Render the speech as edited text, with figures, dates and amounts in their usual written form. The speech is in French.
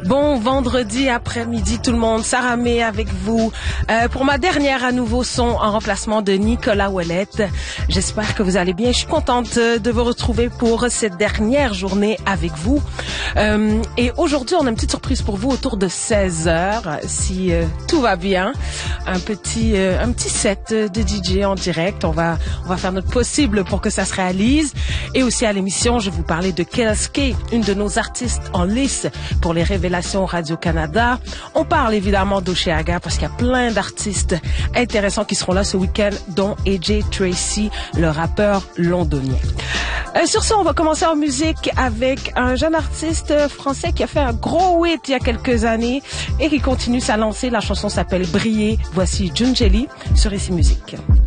Bon vendredi après-midi tout le monde, Sarah May avec vous pour ma dernière à nouveau son en remplacement de Nicolas Ouellette. J'espère que vous allez bien. Je suis contente de vous retrouver pour cette dernière journée avec vous. Et aujourd'hui, on a une petite surprise pour vous autour de 16h, si tout va bien. Un petit set de DJ en direct. On va faire notre possible pour que ça se réalise. Et aussi à l'émission, je vais vous parler de Kelske, une de nos artistes en lice pour les révélations Radio-Canada. On parle évidemment d'Oceaga parce qu'il y a plein d'artistes intéressants qui seront là ce week-end, dont AJ Tracey, le rappeur londonien. Sur ce, on va commencer en musique avec un jeune artiste français qui a fait un gros hit il y a quelques années et qui continue sa lancée. La chanson s'appelle Briller. Voici Jungeli sur Ici Musique.